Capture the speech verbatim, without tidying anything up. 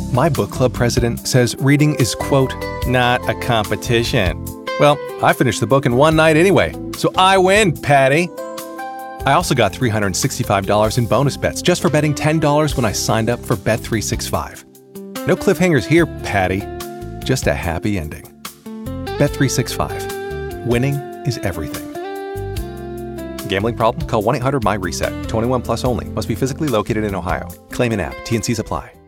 My book club president says reading is, quote, not a competition. Well, I finished the book in one night anyway, so I win, Patty. I also got three hundred sixty-five dollars in bonus bets just for betting ten dollars when I signed up for Bet three sixty-five. No cliffhangers here, Patty. Just a happy ending. Bet three sixty-five. Winning is everything. Gambling problem? Call one eight hundred M Y RESET. twenty-one plus only. Must be physically located in Ohio. Claim in app. T and Cs apply.